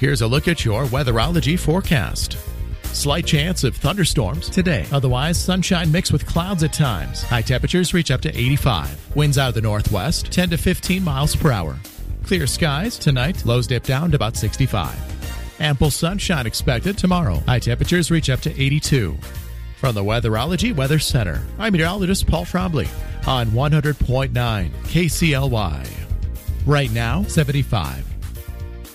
Here's a look at your weatherology forecast. Slight chance of thunderstorms today. Otherwise, sunshine mixed with clouds at times. High temperatures reach up to 85. Winds out of the northwest, 10 to 15 miles per hour. Clear skies tonight. Lows dip down to about 65. Ample sunshine expected tomorrow. High temperatures reach up to 82. From the Weatherology Weather Center, I'm meteorologist Paul Trombley on 100.9 KCLY. Right now, 75.